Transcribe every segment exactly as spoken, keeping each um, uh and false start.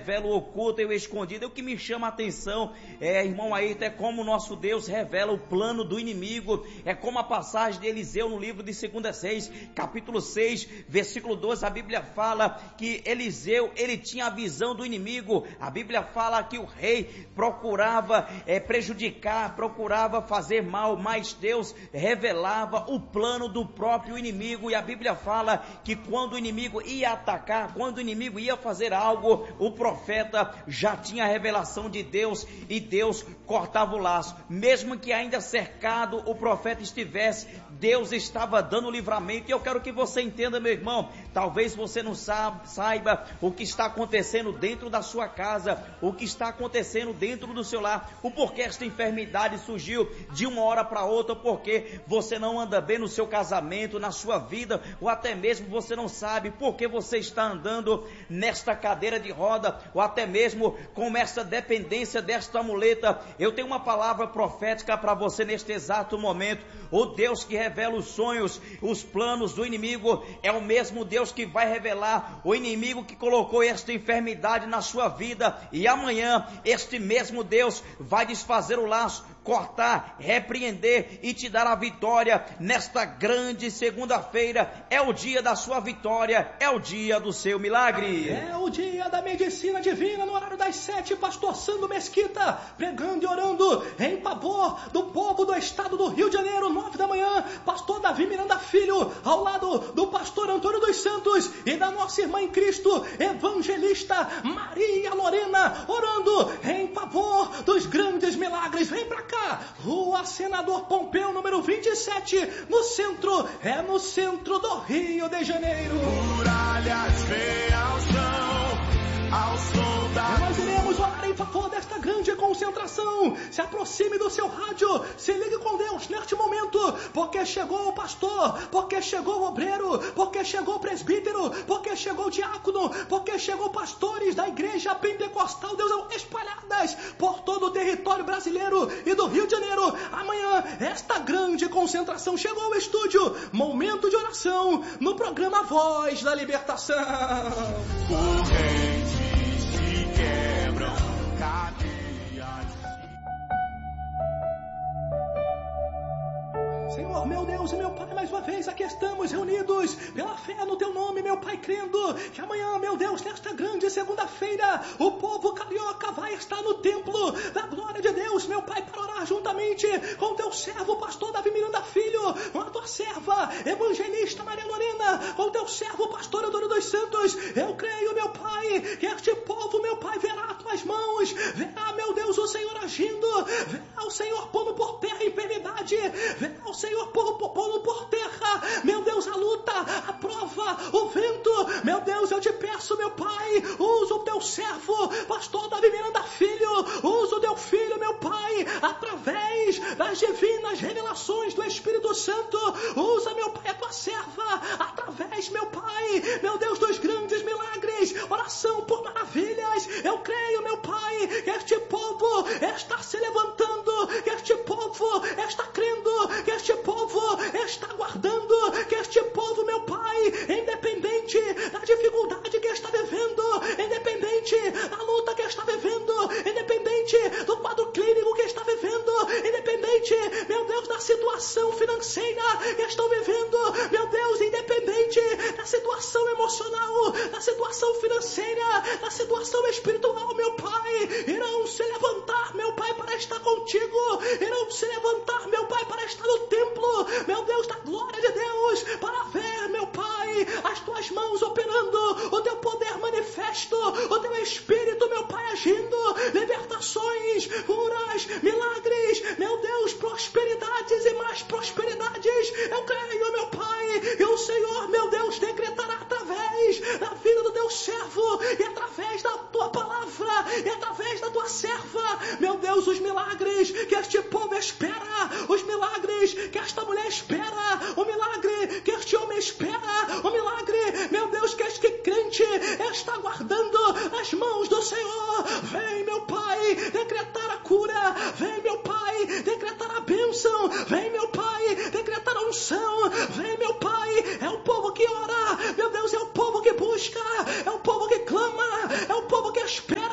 revela o oculto e o escondido. E o que me chama a atenção, é, irmão Ayrton, é como o nosso Deus revela o plano do inimigo. É como a passagem de Eliseu no livro de dois Reis, capítulo seis, versículo doze, a Bíblia fala que Eliseu, ele tinha a visão do inimigo. A Bíblia fala que o rei procurava é, prejudicar, procurava fazer mal, mas Deus revelava o plano do próprio inimigo. E a Bíblia fala que quando o inimigo ia atacar, quando o inimigo ia fazer algo, o profeta já tinha a revelação de Deus e Deus cortava o laço. Mesmo que ainda cercado o profeta estivesse, Deus estava dando livramento. E eu quero que você entenda, meu irmão, talvez você não sabe, saiba o que está acontecendo dentro da sua casa, o que está acontecendo dentro do seu lar, o porquê esta enfermidade surgiu de uma hora para outra, porque você não anda bem no seu casamento, na sua vida, ou até mesmo você não sabe porque você está andando nesta cadeira de roda, ou até mesmo com essa dependência desta muleta. Eu tenho uma palavra profética para você neste exato momento. O Deus que revela os sonhos, os planos do inimigo, é o mesmo Deus que vai revelar o inimigo que colocou esta enfermidade na sua vida, e amanhã este mesmo Deus vai desfazer o laço, cortar, repreender e te dar a vitória nesta grande segunda-feira. É o dia da sua vitória, é o dia do seu milagre. É o dia da medicina divina no horário das sete, pastor Sandro Mesquita, pregando e orando em favor do povo do estado do Rio de Janeiro, nove da manhã, pastor Davi Miranda Filho, ao lado do pastor Antônio dos Santos e da nossa irmã em Cristo, evangelista Maria Lorena, orando em favor dos grandes milagres. Vem pra cá, Rua Senador Pompeu, número vinte e sete, no centro, é no centro do Rio de Janeiro. Muralhas vêm ao chão, ao som da... Nós iremos orar em favor desta grande concentração. Se aproxime do seu rádio, se ligue com Deus neste momento, porque chegou o pastor, porque chegou o obreiro, porque chegou o presbítero, porque chegou o diácono, porque chegou pastores da igreja pentecostal, Deus, espalhadas por todo o território brasileiro e do Rio de Janeiro. Amanhã, esta grande concentração chegou ao estúdio, momento de oração, no programa Voz da Libertação. Correntes se quebram, cadeias. Senhor, meu Deus e meu Pai, mais uma vez aqui estamos reunidos pela fé no Teu nome, meu Pai, crendo que amanhã, meu Deus, nesta grande segunda-feira, o povo carioca vai estar no templo da glória de Deus, meu Pai, para orar juntamente com Teu servo, pastor Davi Miranda Filho, com a Tua serva, evangelista Maria Lorena, com Teu servo, pastor Antônio dos Santos. Eu creio, meu Pai, que este povo, meu Pai, verá as Tuas mãos, verá, meu Deus, o Senhor agindo, verá o Senhor pondo por terra a enfermidade, verá o Senhor pondo por terra, meu Deus, a luta, a prova, o vento. Meu Deus, eu te peço, meu Pai, usa o Teu servo, pastor Davi Miranda Filho, usa o Teu filho, meu Pai, através das divinas revelações do Espírito Santo. Usa, meu Pai, a Tua serva, através, meu Pai, meu Deus, dos grandes milagres, oração por maravilhas. Eu creio, meu Pai, que este povo está se levantando, que este povo está crendo, que este povo está guardando, que este povo, meu Pai, independente da dificuldade que está vivendo, independente da luta que está vivendo, independente do quadro clínico que está vivendo, independente, meu Deus, da situação financeira que estão vivendo, meu Deus, independente da situação emocional, da situação financeira, da situação espiritual, meu Pai, irão se levantar, meu Pai, para estar contigo, irão se levantar, meu Pai, para estar no templo, meu Deus, da glória de Deus, para ver, meu Pai, as Tuas mãos operando, o Teu poder manifesto, o Teu Espírito, meu Pai, agindo, libertações, curas, milagres, meu Deus, prosperidades e mais prosperidades. Eu creio, meu Pai, que o Senhor, meu Deus, decretará através da vida do Teu servo e através da Tua palavra e através da Tua serva, meu Deus, os milagres que este povo espera, os milagres que esta mulher espera, o milagre que este homem espera, o milagre, meu Deus, que este crente está guardando as mãos do Senhor. Vem, meu Pai, decretar a cura, vem, meu Pai, decretar a bênção, vem, meu Pai, decretar a unção, vem, meu Pai, é o povo que ora, meu Deus, é o povo que busca, é o povo que clama, é o povo que espera.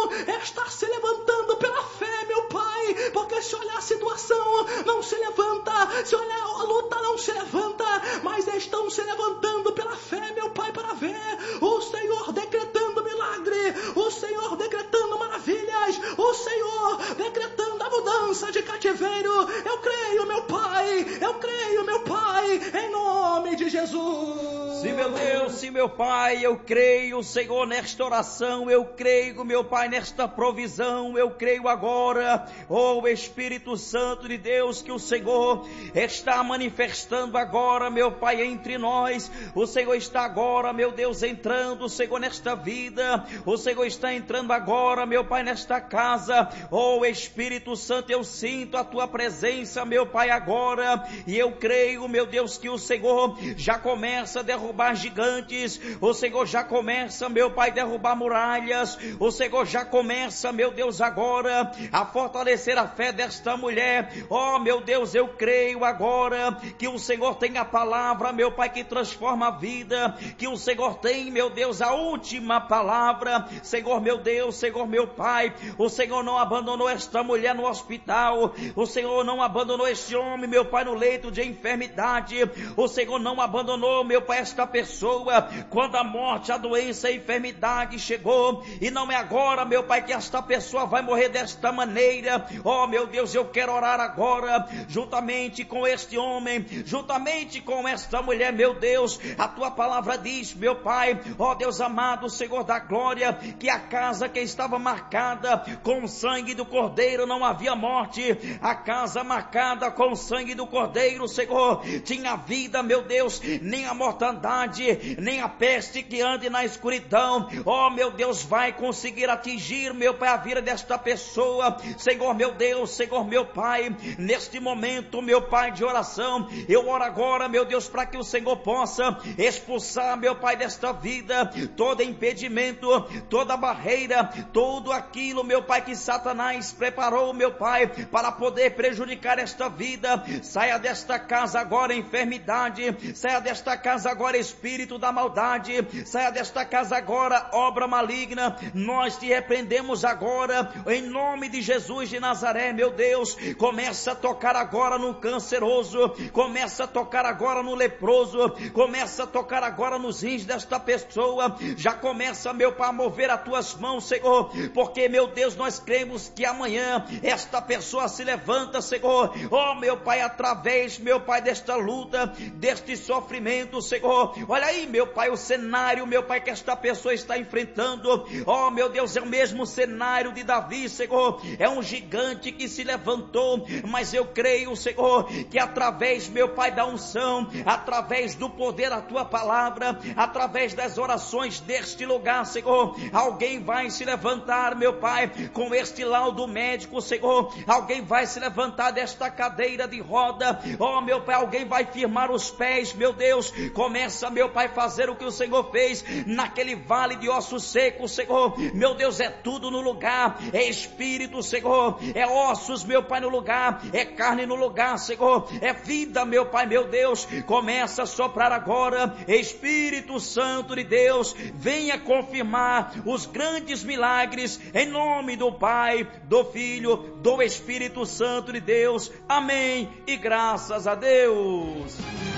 irmão está se levantando pela fé, meu Pai, porque se olhar a situação, não se levanta, se olhar a luta, não se levanta, mas estão se levantando pela fé, meu Pai, para ver o Senhor decretando milagre, o Senhor decretando maravilhas, o Senhor decretando a mudança de cativeiro. Eu creio, meu Pai, eu creio, meu Pai, em nome de Jesus. Sim, meu Deus, sim, meu Pai, eu creio, Senhor, nesta oração, eu creio, meu Pai, nesta provisão, eu creio agora, oh Espírito Santo de Deus, que o Senhor está manifestando agora, meu Pai, entre nós. O Senhor está agora, meu Deus, entrando, Senhor, nesta vida. O Senhor está entrando agora, meu Pai, nesta casa. Oh Espírito Santo, eu sinto a Tua presença, meu Pai, agora, e eu creio, meu Deus, que o Senhor já começa a derrubar gigantes. O Senhor já começa, meu Pai, a derrubar muralhas. O Senhor já começa, meu Deus, agora a fortalecer a fé desta mulher. Oh meu Deus, eu creio agora que o Senhor tem a palavra, meu Pai, que transforma a vida, que o Senhor tem, meu Deus, a última palavra. Senhor meu Deus, Senhor meu Pai, o Senhor não abandonou esta mulher no hospital, o Senhor não abandonou este homem, meu Pai, no leito de enfermidade, o Senhor não abandonou, meu Pai, esta pessoa quando a morte, a doença, a enfermidade chegou, e não é agora, meu Pai, que esta pessoa vai morrer desta maneira. Oh meu Deus, eu quero orar agora, juntamente com este homem, juntamente com esta mulher, meu Deus. A Tua palavra diz, meu Pai, ó Deus amado, Senhor da glória, que a casa que estava marcada com o sangue do Cordeiro não havia morte. A casa marcada com o sangue do Cordeiro, Senhor, tinha vida, meu Deus, nem a mortandade, nem a peste que ande na escuridão, ó meu Deus, vai conseguir atingir, meu Pai, a vida desta pessoa. Senhor meu Deus, Senhor meu Pai, neste momento, meu Pai, de oração, eu oro agora, meu Deus, para que o Senhor possa expulsar, meu Pai, desta vida, todo impedimento, toda barreira, tudo aquilo, meu Pai, que Satanás preparou, meu Pai, para poder prejudicar esta vida. Saia desta casa agora enfermidade, saia desta casa agora espírito da maldade, saia desta casa agora obra maligna. Nós te repreendemos agora, em nome de Jesus de Nazaré, meu Deus. Começa a tocar agora no canceroso, começa a tocar agora no leproso, começa a tocar agora nos rins desta pessoa. Já começa, meu Pai, a mover as Tuas mãos, Senhor, porque, meu Deus, nós cremos que amanhã esta pessoa se levanta, Senhor, oh meu Pai, através, meu Pai, desta luta, deste sofrimento, Senhor. Olha aí, meu Pai, o cenário, meu Pai, que esta pessoa está enfrentando, oh meu Deus, é o mesmo cenário de Davi, Senhor, é um gigante que se levantou, mas eu creio, Senhor, que através, meu Pai, da unção, através do poder da Tua palavra, através das orações deste lugar, Senhor, alguém vai se levantar, meu Pai, com este laudo médico, Senhor, alguém vai se levantar desta cadeira de roda, oh meu Pai, alguém vai firmar os pés, meu Deus. Começa, meu Pai, fazer o que o Senhor fez naquele vale de ossos secos, Senhor, meu Deus, é tudo no lugar, é espírito, Senhor, é ossos, meu Pai, no lugar, é carne no lugar, Senhor, é vida, meu Pai, meu Deus. Começa a soprar agora, Espírito Santo de Deus, venha confirmar os grandes milagres, em nome do Pai, do Filho, do Espírito Santo de Deus, amém, e graças a Deus.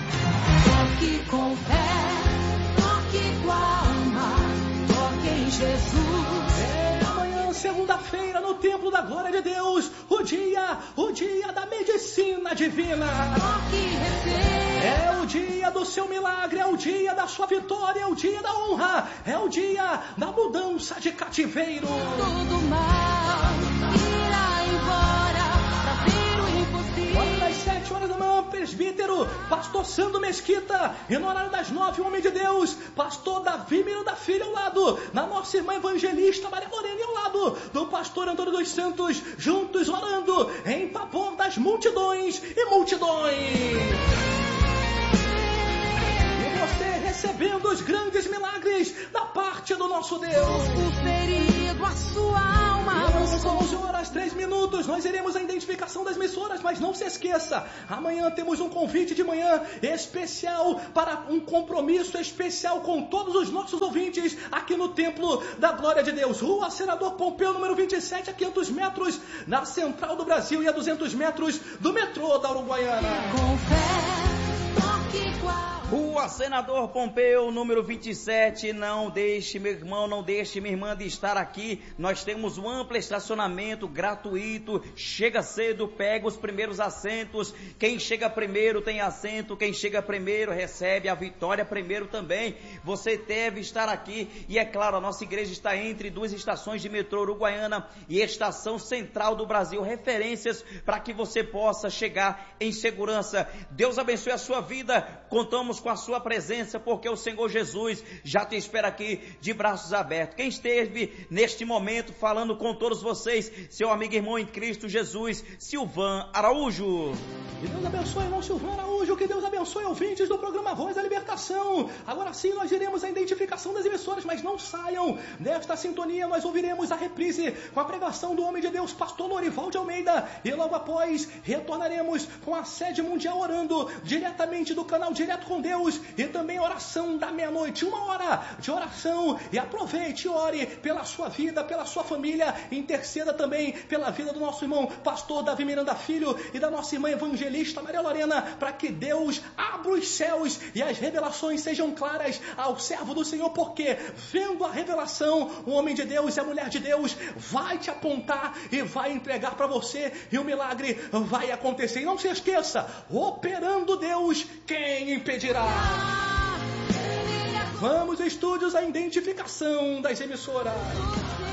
Toque com fé, toque com a alma, toque em Jesus. É amanhã, segunda-feira, no Templo da Glória de Deus, o dia, o dia da medicina divina. Toque e receba. É o dia do seu milagre, é o dia da sua vitória, é o dia da honra, é o dia da mudança de cativeiro. Tudo mal irá embora, fazer o impossível. Hora das sete horas da manhã, presbítero, pastor Sandro Mesquita, e no horário das nove, homem de Deus, pastor Davi Miranda Filho ao lado, na nossa irmã evangelista Maria Lorena ao lado, do pastor Antônio dos Santos, juntos orando, em favor das multidões e multidões. Você recebeu recebendo os grandes milagres da parte do nosso Deus. O ferido, a sua alma São onze horas, três minutos, nós iremos a identificação das emissoras, mas não se esqueça, amanhã temos um convite de manhã especial para um compromisso especial com todos os nossos ouvintes aqui no Templo da Glória de Deus. Rua Senador Pompeu, número vinte e sete, a quinhentos metros, na Central do Brasil e a duzentos metros do metrô da Uruguaiana. com fé, toque com a Rua Senador Pompeu, número vinte e sete, não deixe, meu irmão, não deixe, minha irmã, de estar aqui. Nós temos um amplo estacionamento gratuito. Chega cedo, pega os primeiros assentos. Quem chega primeiro tem assento, quem chega primeiro recebe a vitória primeiro também. Você deve estar aqui. E é claro, a nossa igreja está entre duas estações de metrô Uruguaiana e Estação Central do Brasil, referências para que você possa chegar em segurança. Deus abençoe a sua vida. Contamos com a sua presença, porque o Senhor Jesus já te espera aqui de braços abertos. Quem esteve neste momento falando com todos vocês, seu amigo e irmão em Cristo Jesus, Silvan Araújo. Que Deus abençoe, irmão Silvan Araújo, que Deus abençoe ouvintes do programa Voz da Libertação. Agora sim nós iremos à identificação das emissoras, mas não saiam desta sintonia. Nós ouviremos a reprise com a pregação do homem de Deus, pastor Lorival de Almeida, e logo após retornaremos com a sede mundial orando diretamente do canal Direto com Deus, e também oração da meia-noite, uma hora de oração. E aproveite e ore pela sua vida, pela sua família, interceda também pela vida do nosso irmão pastor Davi Miranda Filho e da nossa irmã evangelista Maria Lorena, para que Deus abra os céus e as revelações sejam claras ao servo do Senhor, porque vendo a revelação, o homem de Deus e a mulher de Deus vai te apontar e vai entregar para você, e o milagre vai acontecer. E não se esqueça, operando Deus, quem impedirá? Vamos, estúdios, à identificação das emissoras.